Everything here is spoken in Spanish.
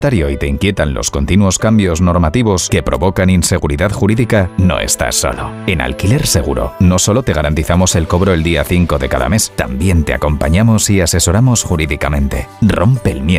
y te inquietan los continuos cambios normativos que provocan inseguridad jurídica, no estás solo. En Alquiler Seguro, no solo te garantizamos el cobro el día 5 de cada mes, también te acompañamos y asesoramos jurídicamente. Rompe el miedo